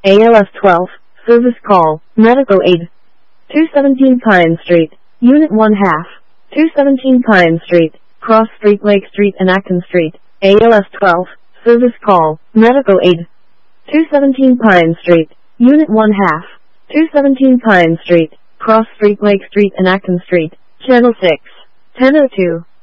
ALS 12, Service Call, Medical Aid. 217 Pine Street, Unit 1 half. 217 Pine Street, Cross Street, Lake Street and Acton Street. ALS 12, Service Call, Medical Aid. 217 Pine Street, Unit 1 half. 217 Pine Street, Cross Street, Lake Street and Acton Street. Channel 6. 1002.